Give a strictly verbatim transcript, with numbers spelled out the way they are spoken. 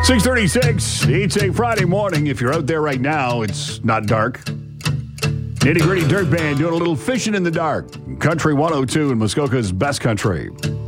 six thirty-six, it's a Friday morning. If you're out there right now, it's not dark. Nitty Gritty Dirt Band doing a little fishing in the dark. Country one oh two in Muskoka's best country.